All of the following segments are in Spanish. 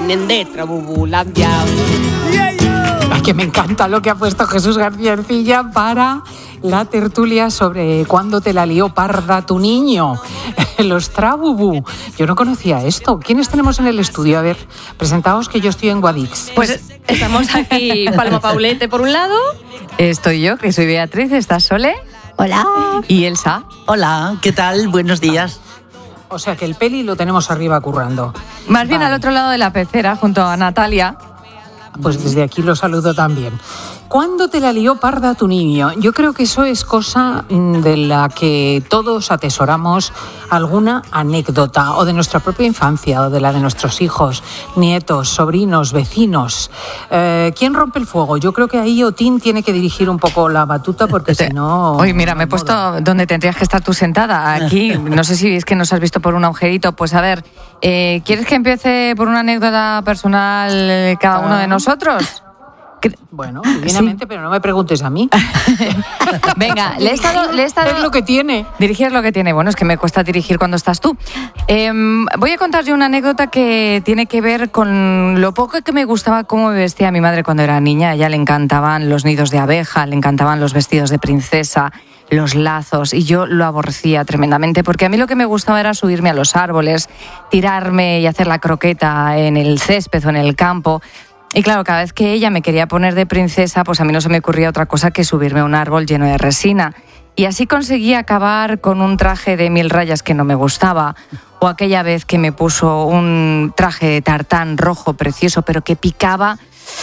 vienen de Trabubulandia. Ay, que me encanta lo que ha puesto Jesús García Ercilla para la tertulia sobre cuándo te la lió parda tu niño. Los Trabubú. Yo no conocía esto. ¿Quiénes tenemos en el estudio? A ver, presentaos que yo estoy en Guadix. Pues estamos aquí Paloma Paulete por un lado. Estoy yo, que soy Beatriz, está Sole. Hola. Y Elsa. Hola, ¿qué tal? Buenos días. O sea que el peli lo tenemos arriba currando. Más bien al otro lado de la pecera, junto a Natalia. Pues desde aquí lo saludo también. ¿Cuándo te la lió parda tu niño? Yo creo que eso es cosa de la que todos atesoramos alguna anécdota, o de nuestra propia infancia, o de la de nuestros hijos, nietos, sobrinos, vecinos. ¿Quién rompe el fuego? Yo creo que ahí Otín tiene que dirigir un poco la batuta, porque si no... Oye, mira, me he puesto donde tendrías que estar tú sentada, aquí. No sé si es que nos has visto por un agujerito. Pues a ver, ¿quieres que empiece por una anécdota personal cada uno de nosotros? Bueno, divinamente, sí. Pero no me preguntes a mí. Venga, le he estado... Es lo que tiene. Dirigir es lo que tiene. Bueno, es que me cuesta dirigir cuando estás tú. Voy a contar yo una anécdota que tiene que ver con lo poco que me gustaba cómo me vestía mi madre cuando era niña. A ella le encantaban los nidos de abeja, le encantaban los vestidos de princesa, los lazos, y yo lo aborrecía tremendamente, porque a mí lo que me gustaba era subirme a los árboles, tirarme y hacer la croqueta en el césped o en el campo. Y claro, cada vez que ella me quería poner de princesa, pues a mí no se me ocurría otra cosa que subirme a un árbol lleno de resina. Y así conseguí acabar con un traje de 1000 rayas que no me gustaba, o aquella vez que me puso un traje de tartán rojo precioso, pero que picaba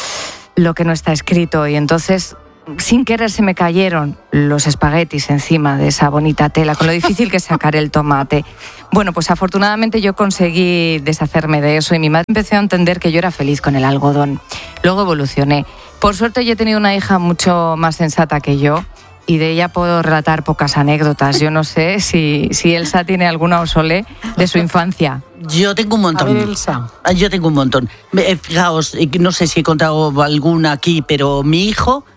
lo que no está escrito. Y entonces, sin querer, se me cayeron los espaguetis encima de esa bonita tela, con lo difícil que es sacar el tomate. Bueno, pues afortunadamente yo conseguí deshacerme de eso y mi madre empezó a entender que yo era feliz con el algodón. Luego evolucioné. Por suerte yo he tenido una hija mucho más sensata que yo y de ella puedo relatar pocas anécdotas. Yo no sé si Elsa tiene alguna o Sole de su infancia. Yo tengo un montón. A ver, Elsa. Yo tengo un montón. Fijaos, no sé si he contado alguna aquí, pero mi hijo...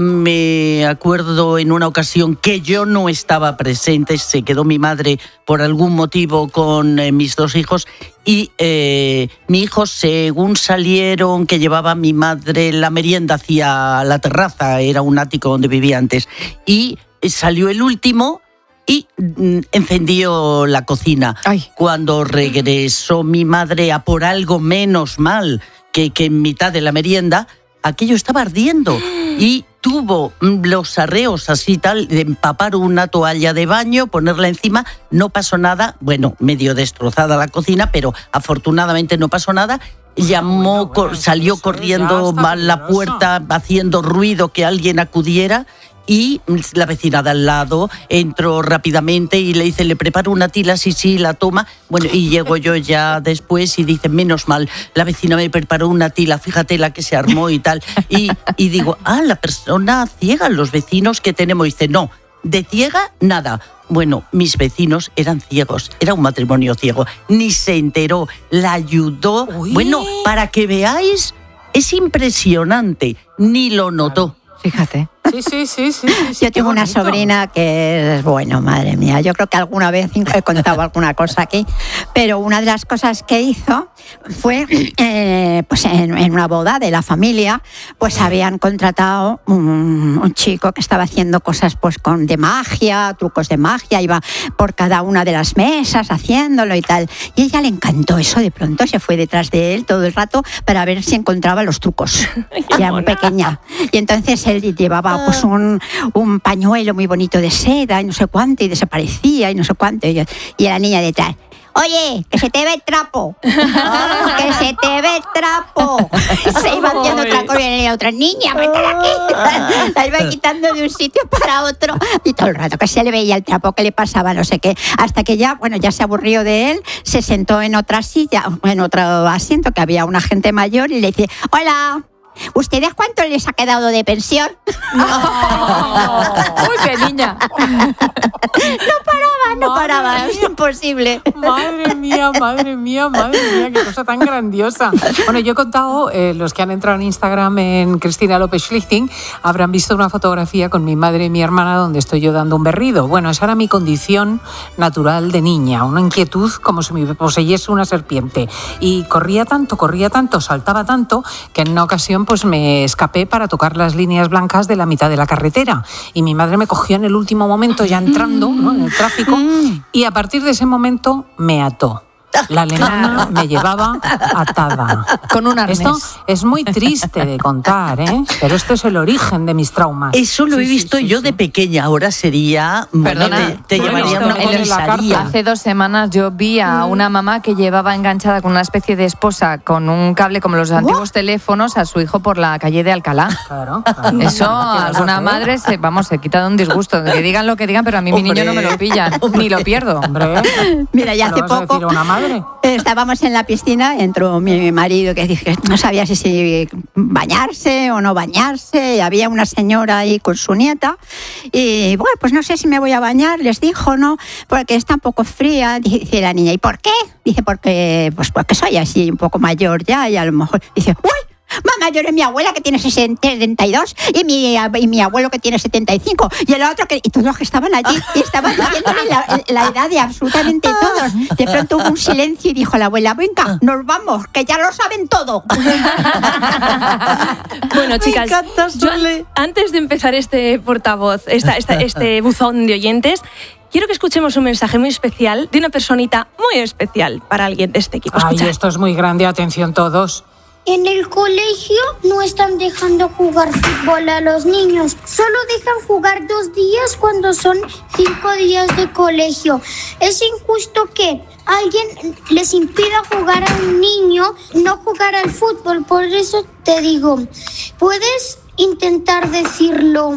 Me acuerdo en una ocasión que yo no estaba presente, se quedó mi madre por algún motivo con mis dos hijos y mi hijo, según salieron, que llevaba mi madre la merienda hacia la terraza, era un ático donde vivía antes, y salió el último y encendió la cocina. Ay. Cuando regresó mi madre a por algo menos mal que en mitad de la merienda, aquello estaba ardiendo y tuvo los arreos así tal de empapar una toalla de baño, ponerla encima, no pasó nada, bueno, medio destrozada la cocina, pero afortunadamente no pasó nada. Salió corriendo a la puerta haciendo ruido que alguien acudiera. Y la vecina de al lado entró rápidamente y le dice, ¿le preparo una tila? Sí, la toma. Bueno, y llego yo ya después y dice, menos mal, la vecina me preparó una tila, fíjate la que se armó y tal. Y digo, la persona ciega, los vecinos que tenemos. Dice, no, de ciega, nada. Bueno, mis vecinos eran ciegos, era un matrimonio ciego. Ni se enteró, la ayudó. Uy. Bueno, para que veáis, es impresionante, ni lo notó. Fíjate. Sí. Yo tengo una sobrina que es, bueno, madre mía, yo creo que alguna vez he contado alguna cosa aquí, pero una de las cosas que hizo fue, pues en una boda de la familia, pues habían contratado un chico que estaba haciendo cosas pues de magia, trucos de magia, iba por cada una de las mesas haciéndolo y tal, y a ella le encantó eso, de pronto se fue detrás de él todo el rato para ver si encontraba los trucos, ya muy pequeña, y entonces él llevaba pues un pañuelo muy bonito de seda y no sé cuánto, y desaparecía y no sé cuánto, y la niña detrás, oye, que se te ve el trapo, que se te ve el trapo. Se iba haciendo otra cosa y la otra, niña, vete de aquí. La iba quitando de un sitio para otro y todo el rato que se le veía el trapo, que le pasaba no sé qué, hasta que ya se aburrió de él, se sentó en otra silla, en otro asiento que había una gente mayor y le dice, hola, ¿ustedes cuánto les ha quedado de pensión? ¡Uy, qué niña! No paraba, es imposible. Madre mía, qué cosa tan grandiosa. Bueno, yo he contado, los que han entrado en Instagram en Cristina López Schlichting habrán visto una fotografía con mi madre y mi hermana donde estoy yo dando un berrido. Bueno, esa era mi condición natural de niña, una inquietud como si me poseyese una serpiente. Y corría tanto, saltaba tanto, que en una ocasión pues me escapé para tocar las líneas blancas de la mitad de la carretera. Y mi madre me cogió en el último momento, ya entrando, ¿no?, en el tráfico, y a partir de ese momento me ató. La alemana me llevaba atada. Con un arnés. Esto es muy triste de contar, ¿eh? Pero esto es el origen de mis traumas. Eso lo he visto yo de pequeña, ahora sería... Perdona, te llevaría a una comisaría. Hace 2 semanas yo vi a una mamá que llevaba enganchada con una especie de esposa con un cable como los antiguos teléfonos a su hijo por la calle de Alcalá. Claro. Eso a alguna madre se quita de un disgusto. Que digan lo que digan, pero a mí mi niño no me lo pillan, ni lo pierdo. Hombre, mira, ya hace poco estábamos en la piscina, entró mi marido que dije, no sabía si bañarse o no bañarse, y había una señora ahí con su nieta, y bueno, pues no sé si me voy a bañar, les dijo, ¿no? Porque está un poco fría, dice la niña, ¿y por qué? Dice, porque soy así un poco mayor ya, y a lo mejor, dice, ¡uy! Mamá, yo eres mi abuela que tiene 72 y mi abuelo que tiene 75 y el otro y todos los que estaban allí y estaban diciéndole la edad de absolutamente todos. De pronto hubo un silencio y dijo la abuela, venga, nos vamos, que ya lo saben todo. Bueno, chicas, antes de empezar este portavoz, este buzón de oyentes, quiero que escuchemos un mensaje muy especial de una personita muy especial para alguien de este equipo. Ay, esto es muy grande, atención todos. En el colegio no están dejando jugar fútbol a los niños. Solo dejan jugar 2 días cuando son 5 días de colegio. Es injusto que alguien les impida jugar a un niño, no jugar al fútbol. Por eso te digo, ¿puedes intentar decirlo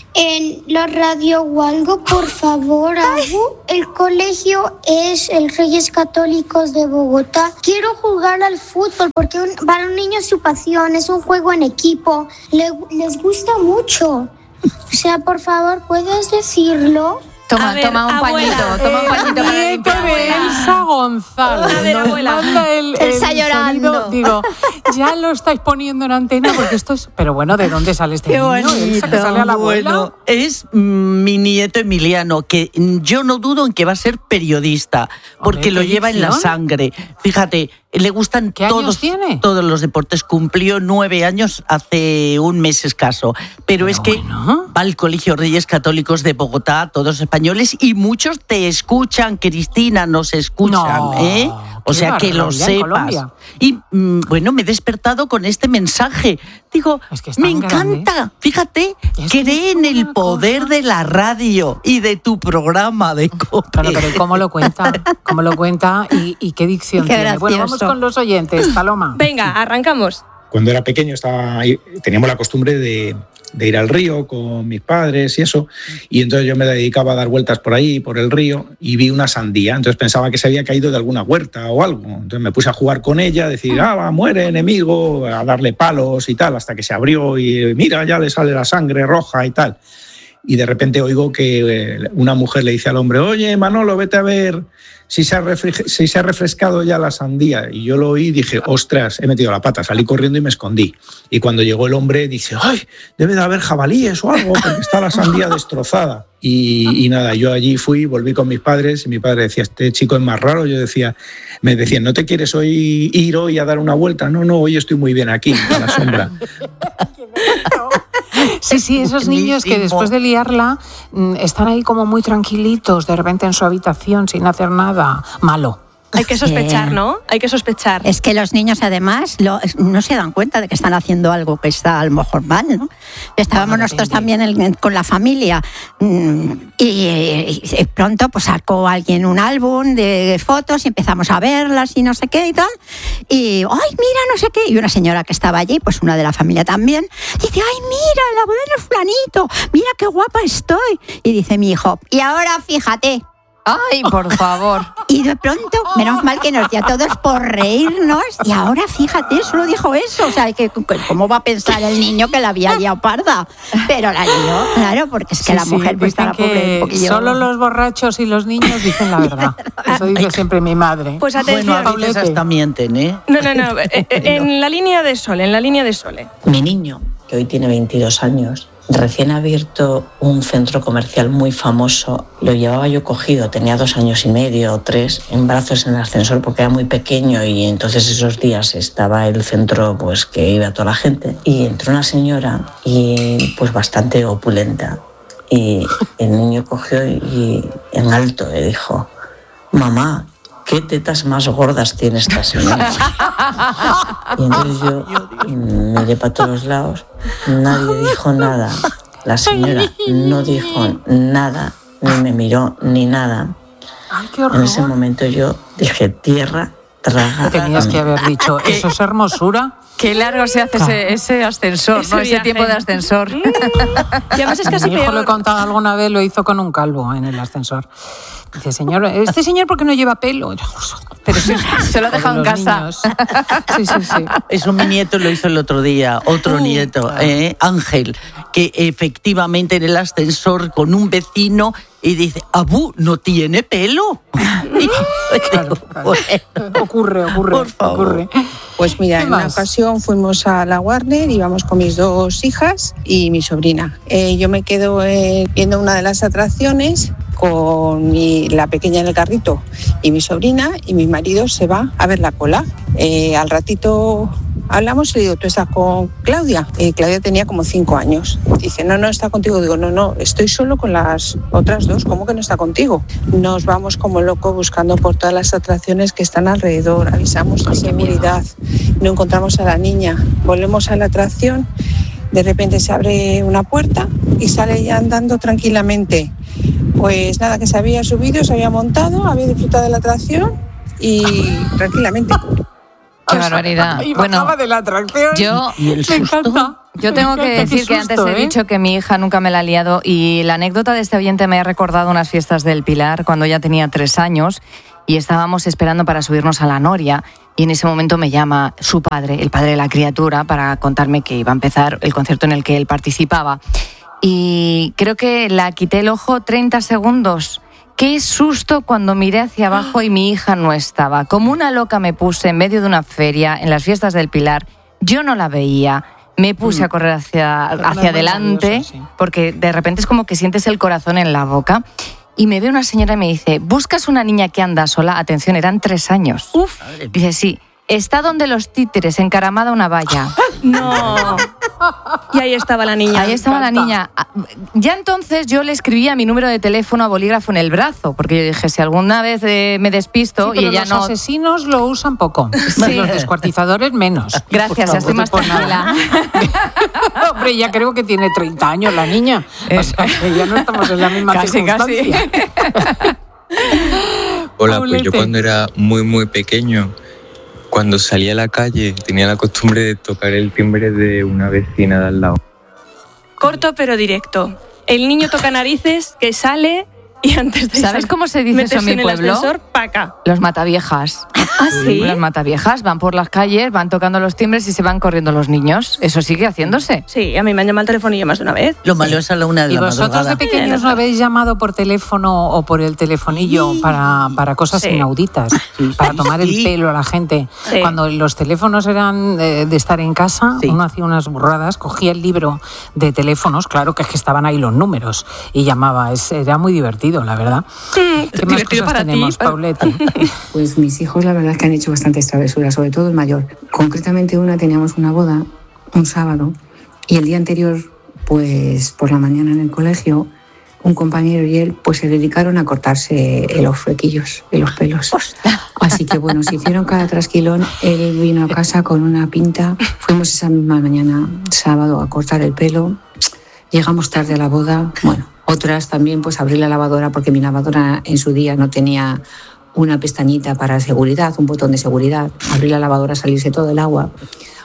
en la radio o algo, por favor, Abu? El colegio es el Reyes Católicos de Bogotá. Quiero jugar al fútbol porque para un niño es su pasión, es un juego en equipo, les gusta mucho. O sea, por favor, ¿puedes decirlo? Toma un pañito para limpiar. Elsa González. A ver, abuela. Está llorando. Sonido. Digo, ya lo estáis poniendo en antena porque esto es... Pero bueno, ¿de dónde sale este niño? Elsa, que sale a la abuela. Bueno, es mi nieto Emiliano, que yo no dudo en que va a ser periodista, porque lo lleva en la sangre. Fíjate, le gustan todos los deportes. Cumplió 9 años hace un mes escaso. Pero es que va al Colegio Reyes Católicos de Bogotá, todos españoles, y muchos te escuchan, Cristina, nos escuchan, ¿eh? O sea, que lo sepas. Y bueno, me he despertado con este mensaje. Digo, me encanta. Grande. Fíjate, cree en el poder de la radio y de tu programa de COPE. Claro, pero ¿cómo lo cuenta? ¿Cómo lo cuenta y qué dicción tiene? Gracioso. Bueno, vamos con los oyentes, Paloma. Venga, arrancamos. Cuando era pequeño teníamos la costumbre de ir al río con mis padres y eso, y entonces yo me dedicaba a dar vueltas por ahí, por el río, y vi una sandía, entonces pensaba que se había caído de alguna huerta o algo, entonces me puse a jugar con ella, a decir, muere enemigo, a darle palos y tal, hasta que se abrió y mira, ya le sale la sangre roja y tal, y de repente oigo que una mujer le dice al hombre, oye, Manolo, vete a ver si se ha refrescado ya la sandía. Y yo lo oí y dije, ostras, he metido la pata, salí corriendo y me escondí. Y cuando llegó el hombre dice, ay, debe de haber jabalíes o algo, porque está la sandía destrozada. Y nada, yo allí volví con mis padres y mi padre decía, este chico es más raro. Me decían, ¿no te quieres ir hoy a dar una vuelta? No, hoy estoy muy bien aquí, a la sombra. Sí, esos niños que después de liarla están ahí como muy tranquilitos, de repente en su habitación sin hacer nada malo. Hay que sospechar, ¿no? Hay que sospechar. Es que los niños, además, no se dan cuenta de que están haciendo algo que está a lo mejor mal, ¿no? Estábamos nosotros también con la familia y pronto pues sacó alguien un álbum de fotos y empezamos a verlas y no sé qué y tal. Y, ¡ay, mira, no sé qué! Y una señora que estaba allí, pues una de la familia también, dice, ¡ay, mira, la boda de fulanito! ¡Mira qué guapa estoy! Y dice mi hijo, y ahora fíjate. Ay, por favor. Y de pronto, menos mal que nos dio a todos por reírnos. Y ahora, fíjate, solo dijo eso. O sea, ¿cómo va a pensar el niño que la había liado parda? Pero la lió, claro, porque es que la mujer pues está la pobre un poquillo. Solo los borrachos y los niños dicen la verdad. Eso dice siempre mi madre. Pues atención. Bueno, a veces hasta mienten, ¿eh? No. En la línea de Sole. Mi niño, que hoy tiene 22 años, recién abierto un centro comercial muy famoso, lo llevaba yo cogido, tenía 2 años y medio o 3, en brazos en el ascensor porque era muy pequeño y entonces esos días estaba el centro pues que iba toda la gente y entró una señora y pues bastante opulenta y el niño cogió y en alto le dijo: mamá, ¿qué tetas más gordas tiene esta señora? Y entonces yo miré para todos lados, nadie dijo nada. La señora no dijo nada, ni me miró, ni nada. Ay, qué horror. En ese momento yo dije: tierra, traga. Tenías que haber dicho, ¿eso es hermosura? Qué largo se hace ese ascensor, Ese ¿no? Ese viaje. tiempo de ascensor. Y además es casi Mi hijo peor. lo he contado alguna vez, lo hizo con un calvo en el ascensor. Dice, señor, ¿este señor por qué no lleva pelo? Pero sí, Se lo ha dejado en los casa. niños. Sí. Eso mi nieto lo hizo el otro día, otro nieto, Ángel, que efectivamente en el ascensor con un vecino y dice: Abu, ¿no tiene pelo? Claro. Ocurre. Por favor. Ocurre. Pues mira, ¿Qué en una más? ocasión fuimos a la Warner, íbamos con mis 2 hijas y mi sobrina. Yo me quedo viendo una de las atracciones con la pequeña en el carrito y mi sobrina, y mi marido se va a ver la cola. Al ratito hablamos y le digo: ¿tú estás con Claudia? Claudia tenía como 5 años. Dice: no, está contigo. Digo: no, estoy solo con las otras 2. ¿Cómo que no está contigo? Nos vamos como locos buscando por todas las atracciones que están alrededor. Avisamos de seguridad. No encontramos a la niña. Volvemos a la atracción. De repente se abre una puerta y sale ella andando tranquilamente. Pues nada, que se había subido, se había montado, había disfrutado de la atracción y tranquilamente. Qué barbaridad. Y Bueno, bajaba de la atracción. ¿Y el Me susto? encanta. yo tengo Me que encanta, qué decir que antes susto, he ¿eh? dicho que mi hija nunca me la ha liado y la anécdota de este oyente me ha recordado unas fiestas del Pilar cuando ella tenía 3 años y estábamos esperando para subirnos a la noria y en ese momento me llama su padre, el padre de la criatura, para contarme que iba a empezar el concierto en el que él participaba. Y creo que la quité el ojo 30 segundos. Qué susto cuando miré hacia abajo y mi hija no estaba. Como una loca me puse en medio de una feria en las fiestas del Pilar. Yo no la veía. Me puse a correr hacia muy adelante nerviosa, sí. porque de repente es como que sientes el corazón en la boca. Y me ve una señora y me dice: ¿buscas una niña que anda sola? Atención, eran 3 años. Uf, Dice: sí. Está donde los títeres, encaramada a una valla. no. Y ahí estaba la niña. Ahí estaba la niña. Ya entonces yo le escribía mi número de teléfono a bolígrafo en el brazo, porque yo dije, si alguna vez me despisto Sí, pero y ella los no... asesinos lo usan poco. Sí. Los descuartizadores menos. Gracias, Por ya estoy favor, más por nada. tranquila. Hombre, ya creo que tiene 30 años la niña. O sea, que ya no estamos en la misma Casi, circunstancia. Hola, pues Paulete. yo cuando era muy pequeño, cuando salía a la calle, tenía la costumbre de tocar el timbre de una vecina de al lado. Corto pero directo. El niño toca narices, que sale y antes de ¿Sabes cómo se dice eso en mi el pueblo? ascensor, pa' acá. Los mataviejas. ¿Ah, sí? Las mataviejas van por las calles, van tocando los timbres y se van corriendo los niños. Eso sigue haciéndose. Sí, a mí me han llamado al telefonillo más de una vez. Lo malo es a la 1 de ¿Y la vosotros madrugada. de pequeños no habéis llamado por teléfono o por el telefonillo para cosas Sí. inauditas? Para tomar el pelo a la gente. Sí. Cuando los teléfonos eran de estar en casa, Sí. uno hacía unas burradas, cogía el libro de teléfonos, claro que es que estaban ahí los números, y llamaba. Era muy divertido, la verdad. ¿Qué más divertido cosas para ti. tenemos, Paulette? Pues mis hijos la verdad es que han hecho bastantes travesuras, sobre todo el mayor. Concretamente teníamos una boda un sábado y el día anterior, pues por la mañana en el colegio, un compañero y él pues se dedicaron a cortarse los flequillos y los pelos. Así que bueno, se hicieron cada trasquilón. Él vino a casa con una pinta. Fuimos esa misma mañana, sábado, a cortar el pelo. Llegamos tarde a la boda. Bueno, otras también, pues abrí la lavadora porque mi lavadora en su día no tenía una pestañita para seguridad, un botón de seguridad. Abrí la lavadora, salirse todo el agua.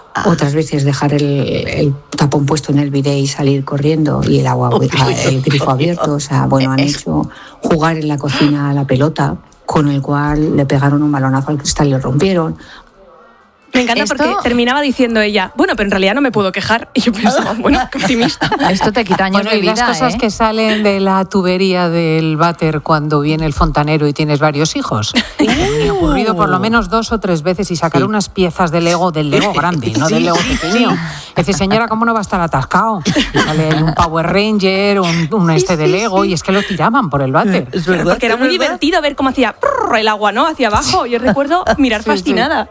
Otras veces dejar el tapón puesto en el bidé y salir corriendo y el grifo abierto. O sea, bueno, han hecho jugar en la cocina a la pelota, con el cual le pegaron un balonazo al cristal y lo rompieron. Me encanta porque terminaba diciendo ella, bueno, pero en realidad no me puedo quejar. Y yo pensaba, bueno, qué optimista. Esto te quita años de vida, las cosas que salen de la tubería del váter cuando viene el fontanero y tienes varios hijos. Me ha ocurrido por lo menos 2 o 3 veces y sacar unas piezas del Lego grande, no del Lego pequeño. Dice, señora, ¿cómo no va a estar atascado? Y sale un Power Ranger, un de Lego, y es que lo tiraban por el váter. Porque era muy divertido ver cómo hacía el agua, ¿no? Hacia abajo. Yo recuerdo mirar fascinada.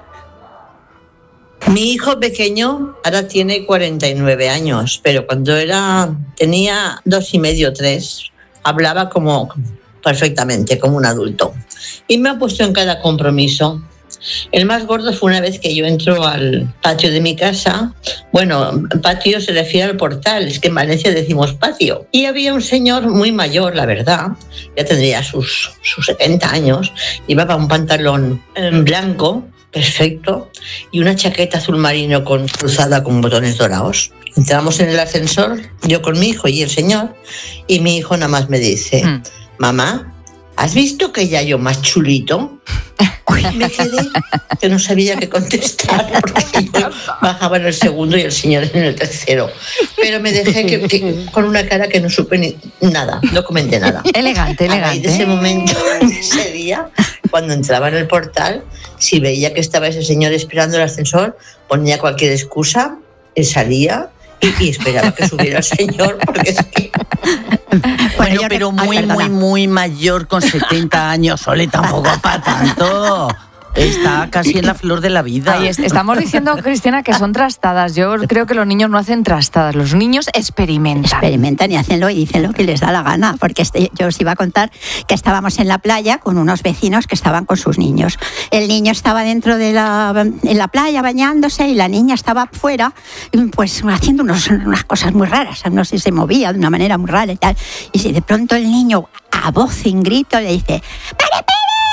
Mi hijo pequeño ahora tiene 49 años, pero cuando tenía 2 y medio, 3, hablaba perfectamente, como un adulto. Y me ha puesto en cada compromiso. El más gordo fue una vez que yo entro al patio de mi casa. Bueno, patio se refiere al portal, es que en Valencia decimos patio. Y había un señor muy mayor, la verdad, ya tendría sus 70 años, llevaba un pantalón blanco, perfecto, y una chaqueta azul marino cruzada con botones dorados. Entramos en el ascensor, yo con mi hijo y el señor, y mi hijo nada más me dice, mamá, ¿has visto que ya yo más chulito? Me quedé que no sabía qué contestar porque yo bajaba en el segundo y el señor en el tercero. Pero me dejé que con una cara que no supe nada, no comenté nada. Elegante. De ese momento, ese día, cuando entraba en el portal, si veía que estaba ese señor esperando el ascensor, ponía cualquier excusa, él salía y esperaba que subiera el señor, porque es que... Bueno, pero muy mayor, con 70 años, Ole, tampoco para tanto. Está casi en la flor de la vida. Ahí estamos diciendo, Cristina, que son trastadas. Yo creo que los niños no hacen trastadas, los niños experimentan. Experimentan y hacen lo que les da la gana, porque yo os iba a contar que estábamos en la playa con unos vecinos que estaban con sus niños. El niño estaba dentro de en la playa bañándose y la niña estaba fuera, pues haciendo unas cosas muy raras, no sé, se movía de una manera muy rara y tal. Y si de pronto el niño, a voz en grito, le dice, ¡Pere!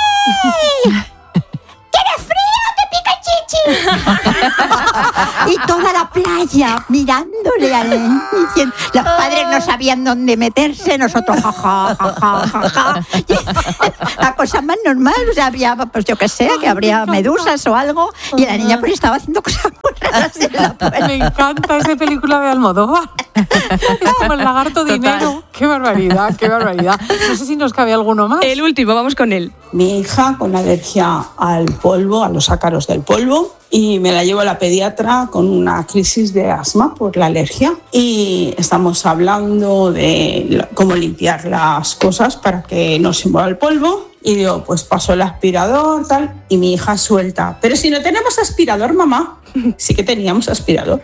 ¿Tienes frío? ¡Te pica chichi! Y toda la playa mirándole al niño, diciendo, los padres no sabían dónde meterse, nosotros jaja. La cosa más normal, o sea, había, pues yo qué sé, que habría medusas o algo, y la niña pues estaba haciendo cosas muy raras en la playa. Me encanta esa película de Almodóvar. Es como el lagarto dinero. Qué barbaridad. No sé si nos cabe alguno más. El último, vamos con él. Mi hija con alergia al polvo, a los ácaros del polvo, y me la llevo a la pediatra con una crisis de asma por la alergia, y estamos hablando de cómo limpiar las cosas para que no se mueva el polvo, y digo, pues paso el aspirador, tal, y mi hija suelta, pero si no tenemos aspirador, mamá. Sí que teníamos aspirador.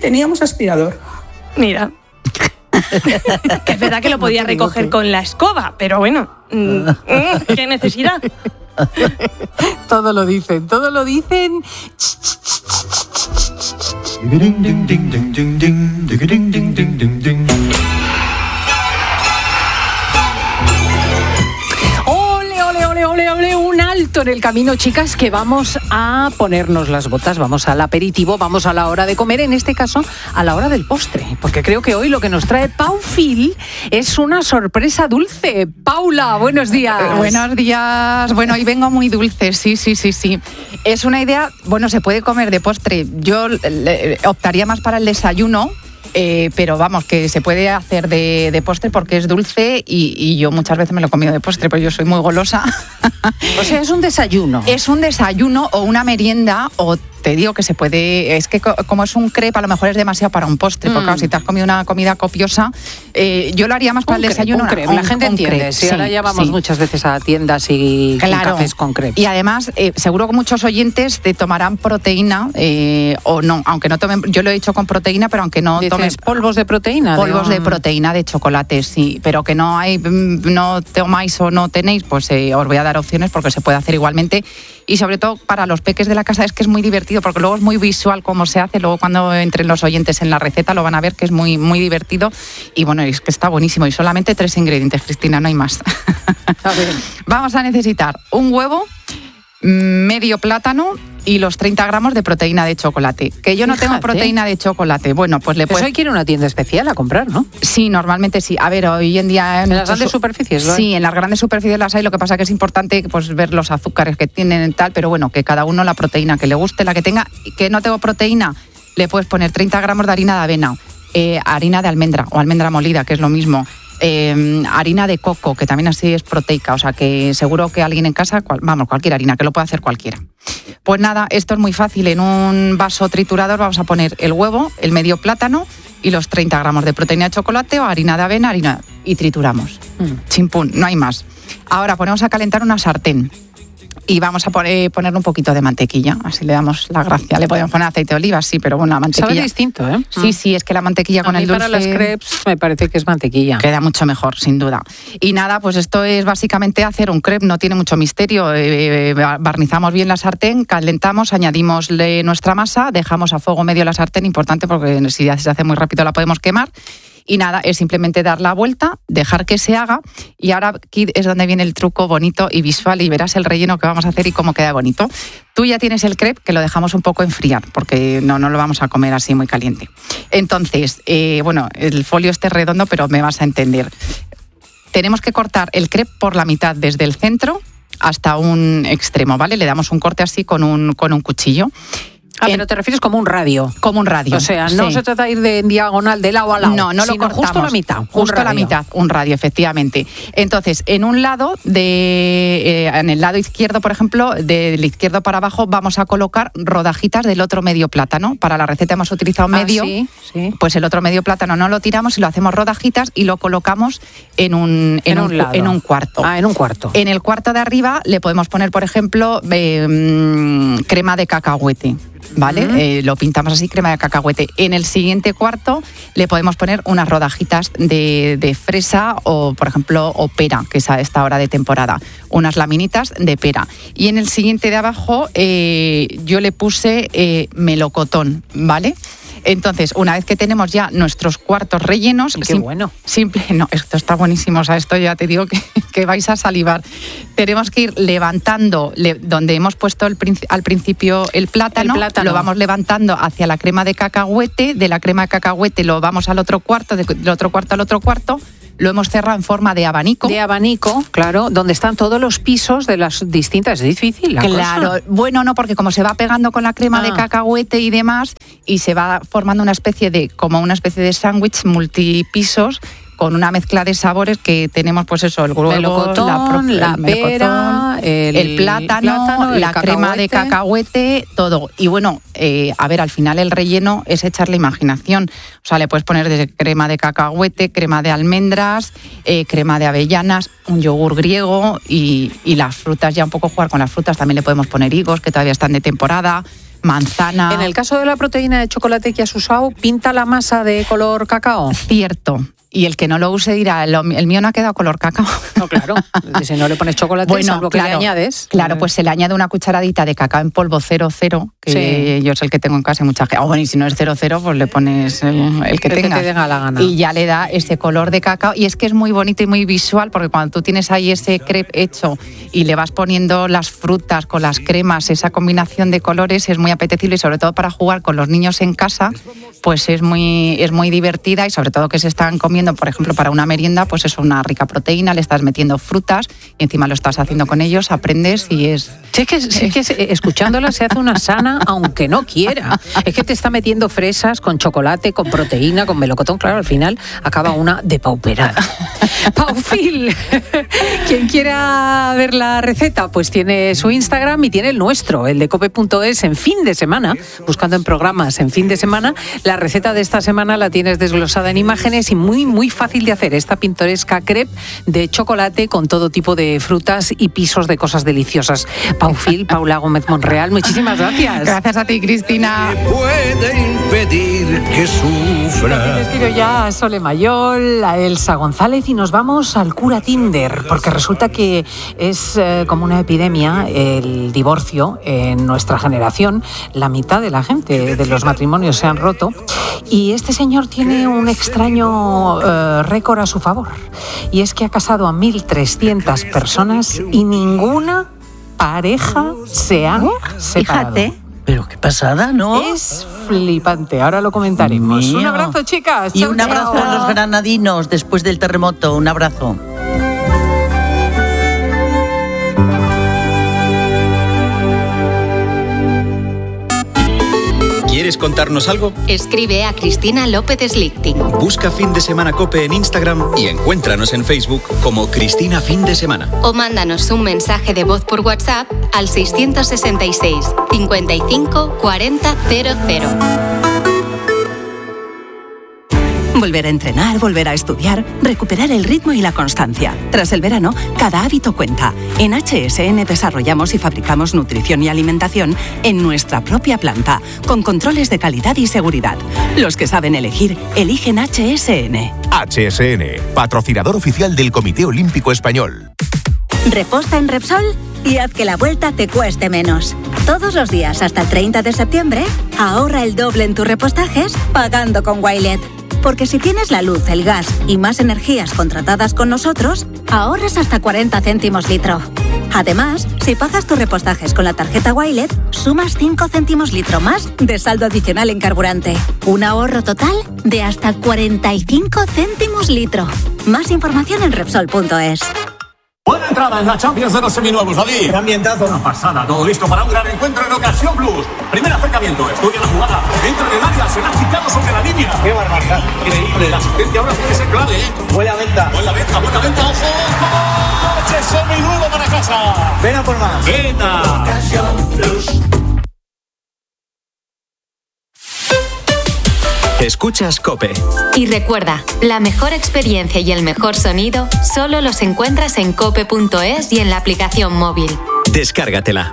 Mira. Que es verdad que lo podía recoger con la escoba, pero bueno, ¿qué necesidad? Todo lo dicen. Ole, un alto en el camino, chicas, que vamos a ponernos las botas, vamos al aperitivo, vamos a la hora de comer, en este caso a la hora del postre, porque creo que hoy lo que nos trae Pau Fil es una sorpresa dulce. Paula, buenos días. Buenos días. Bueno, hoy vengo muy dulce, sí. Es una idea, bueno, se puede comer de postre. Yo optaría más para el desayuno. Pero vamos, que se puede hacer de postre porque es dulce y yo muchas veces me lo he comido de postre, pero yo soy muy golosa. O sea, es un desayuno. Es un desayuno o una merienda, o te digo que se puede, es que como es un crepe a lo mejor es demasiado para un postre, porque claro, si te has comido una comida copiosa, yo lo haría más para el desayuno. Un crepe, la gente entiende, crepe. Si ahora ya vamos muchas veces a tiendas y cafés con crepes. Y además, seguro que muchos oyentes te tomarán proteína o no, aunque no tomen, yo lo he hecho con proteína, pero aunque no tomes polvos de proteína. Polvos de proteína de chocolate, sí, pero que no tomáis o no tenéis, pues os voy a dar opciones porque se puede hacer igualmente. Y sobre todo para los peques de la casa es que es muy divertido, porque luego es muy visual cómo se hace, luego cuando entren los oyentes en la receta lo van a ver que es muy, muy divertido y bueno, es que está buenísimo y solamente 3 ingredientes, Cristina, no hay más. Vamos a necesitar un huevo, medio plátano y los 30 gramos de proteína de chocolate. Que yo no tengo proteína de chocolate. Bueno, pues le puedes... Eso hay que ir a una tienda especial a comprar, ¿no? Sí, normalmente sí. A ver, hoy en día... ¿En las grandes superficies? ¿no? Sí, en las grandes superficies las hay. Lo que pasa que es importante pues ver los azúcares que tienen y tal, pero bueno, que cada uno la proteína que le guste, la que tenga. Que no tengo proteína, le puedes poner 30 gramos de harina de avena, harina de almendra o almendra molida, que es lo mismo. Harina de coco, que también así es proteica, o sea que seguro que alguien en casa, cualquier harina, que lo puede hacer cualquiera. Pues nada, esto es muy fácil. En un vaso triturador vamos a poner el huevo, el medio plátano y los 30 gramos de proteína de chocolate o harina de avena, y trituramos. Chimpún, no hay más. Ahora ponemos a calentar una sartén. Y vamos a ponerle un poquito de mantequilla, así le damos la gracia. Le podemos poner aceite de oliva, sí, pero bueno, la mantequilla... Sabe distinto, ¿eh? Sí, es que la mantequilla con el dulce... para las crepes me parece que es mantequilla. Queda mucho mejor, sin duda. Y nada, pues esto es básicamente hacer un crepe, no tiene mucho misterio. Barnizamos bien la sartén, calentamos, añadimos nuestra masa, dejamos a fuego medio la sartén, importante porque si se hace muy rápido la podemos quemar. Y nada, es simplemente dar la vuelta, dejar que se haga, y ahora aquí es donde viene el truco bonito y visual, y verás el relleno que vamos a hacer y cómo queda bonito. Tú ya tienes el crepe, que lo dejamos un poco enfriar, porque no lo vamos a comer así muy caliente. Entonces, el folio esté redondo, pero me vas a entender. Tenemos que cortar el crepe por la mitad, desde el centro hasta un extremo, ¿vale? Le damos un corte así con un cuchillo. Pero te refieres como un radio. Como un radio. O sea, no se trata de ir de diagonal de lado a lado. No lo cortamos. Justo la mitad. Justo la mitad, un radio, efectivamente. Entonces, en un lado, en el lado izquierdo, por ejemplo, del izquierdo para abajo, vamos a colocar rodajitas del otro medio plátano. Para la receta hemos utilizado medio. Sí. Pues el otro medio plátano no lo tiramos y lo hacemos rodajitas y lo colocamos en un cuarto. En un cuarto. En el cuarto de arriba le podemos poner, por ejemplo, crema de cacahuete. ¿Vale? Lo pintamos así, crema de cacahuete. En el siguiente cuarto le podemos poner unas rodajitas de fresa o, por ejemplo, o pera, que es a esta hora de temporada. Unas laminitas de pera. Y en el siguiente de abajo yo le puse melocotón, ¿vale? Entonces, una vez que tenemos ya nuestros cuartos rellenos... ¡Qué bueno! No, esto está buenísimo. O sea, esto ya te digo que vais a salivar. Tenemos que ir levantando donde hemos puesto al principio el plátano. Lo vamos levantando hacia la crema de cacahuete. De la crema de cacahuete lo vamos al otro cuarto, del otro cuarto al otro cuarto. Lo hemos cerrado en forma de abanico. De abanico, claro, donde están todos los pisos de las distintas. Es difícil la cosa. Bueno, no, porque como se va pegando con la crema de cacahuete y demás, y se va formando una especie de sándwich multipisos, con una mezcla de sabores que tenemos, pues eso, el melocotón, la pera, el plátano, la crema de cacahuete, todo. Y bueno, a ver, al final el relleno es echarle imaginación. O sea, le puedes poner desde crema de cacahuete, crema de almendras, crema de avellanas, un yogur griego y las frutas, ya un poco jugar con las frutas. También le podemos poner higos, que todavía están de temporada, manzana. En el caso de la proteína de chocolate que has usado, ¿pinta la masa de color cacao? Cierto. Y el que no lo use dirá, el mío no ha quedado color cacao. No, claro. Si no le pones chocolate, salvo que le añades. Claro, pues se le añade una cucharadita de cacao en polvo 00, que yo es el que tengo en casa y mucha gente. Bueno, y si no es 00, pues le pones el que tengas. Que te tenga la gana. Y ya le da ese color de cacao. Y es que es muy bonito y muy visual, porque cuando tú tienes ahí ese crepe hecho y le vas poniendo las frutas con las cremas, esa combinación de colores es muy apetecible, y sobre todo para jugar con los niños en casa, pues es muy divertida, y sobre todo que se están comiendo, por ejemplo, para una merienda, pues es una rica proteína, le estás metiendo frutas y encima lo estás haciendo con ellos, aprendes y es... Sí, es que escuchándola se hace una sana, aunque no quiera. Es que te está metiendo fresas con chocolate, con proteína, con melocotón, claro, al final acaba una depauperada. Paufil, quien quiera ver la receta, pues tiene su Instagram y tiene el nuestro, el de cope.es, en fin de semana, buscando en programas en fin de semana. La receta de esta semana la tienes desglosada en imágenes y muy fácil de hacer, esta pintoresca crepe de chocolate con todo tipo de frutas y pisos de cosas deliciosas. Paufil, Paula Gómez Monreal, muchísimas gracias. Gracias a ti, Cristina. Puede impedir que sufra. Les tiro ya a Sole Mayol, a Elsa González, y nos vamos al cura Tinder, porque resulta que es como una epidemia el divorcio en nuestra generación. La mitad de la gente, de los matrimonios se han roto, y este señor tiene un extraño récord a su favor, y es que ha casado a 1.300 personas y ninguna pareja se han separado. Fíjate. Pero qué pasada, ¿no? Es flipante, ahora lo comentaremos. Mío. Un abrazo, chicas. Y Chao, un abrazo chao. a los granadinos después del terremoto. Un abrazo. ¿Quieres contarnos algo? Escribe a Cristina López Slichting. Busca Fin de Semana COPE en Instagram y encuéntranos en Facebook como Cristina Fin de Semana. O mándanos un mensaje de voz por WhatsApp al 666 55 40 00. Volver a entrenar, volver a estudiar, recuperar el ritmo y la constancia. Tras el verano, cada hábito cuenta. En HSN desarrollamos y fabricamos nutrición y alimentación en nuestra propia planta, con controles de calidad y seguridad. Los que saben elegir, eligen HSN. HSN, patrocinador oficial del Comité Olímpico Español. Reposta en Repsol y haz que la vuelta te cueste menos. Todos los días hasta el 30 de septiembre, ahorra el doble en tus repostajes pagando con Wilet. Porque si tienes la luz, el gas y más energías contratadas con nosotros, ahorras hasta 40 céntimos litro. Además, si pagas tus repostajes con la tarjeta Wilet, sumas 5 céntimos litro más de saldo adicional en carburante. Un ahorro total de hasta 45 céntimos litro. Más información en Repsol.es. Buena entrada en la Champions de los seminuevos, David. ¡Qué ambientazo! Una pasada, todo listo para un gran encuentro en Ocasión Plus. Primer acercamiento, estudia la jugada. Entra en el área, será citado sobre la línea. ¡Qué barbaridad! Increíble, la asistencia ahora puede ser clave, ¿eh? Buena venta, ojo. ¡Coche seminuevo para casa! Ven a por más. ¡Venta! Ocasión Plus. Escuchas COPE. Y recuerda, la mejor experiencia y el mejor sonido solo los encuentras en cope.es y en la aplicación móvil. Descárgatela.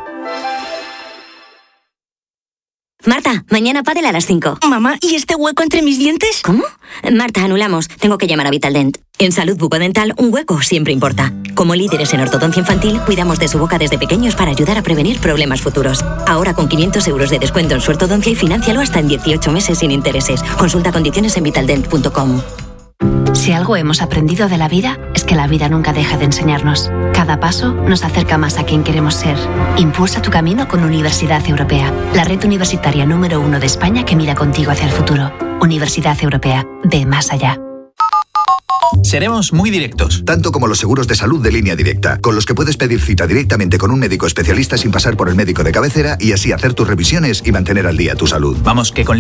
Marta, mañana pádel a las 5. Mamá, ¿y este hueco entre mis dientes? ¿Cómo? Marta, anulamos. Tengo que llamar a Vitaldent. En salud bucodental, un hueco siempre importa. Como líderes en ortodoncia infantil, cuidamos de su boca desde pequeños para ayudar a prevenir problemas futuros. Ahora con 500 euros de descuento en su ortodoncia y financialo hasta en 18 meses sin intereses. Consulta condiciones en vitaldent.com. Si algo hemos aprendido de la vida, es que la vida nunca deja de enseñarnos. Cada paso nos acerca más a quien queremos ser. Impulsa tu camino con Universidad Europea, la red universitaria número 1 de España que mira contigo hacia el futuro. Universidad Europea, ve más allá. Seremos muy directos. Tanto como los seguros de salud de Línea Directa, con los que puedes pedir cita directamente con un médico especialista sin pasar por el médico de cabecera y así hacer tus revisiones y mantener al día tu salud. Vamos, que con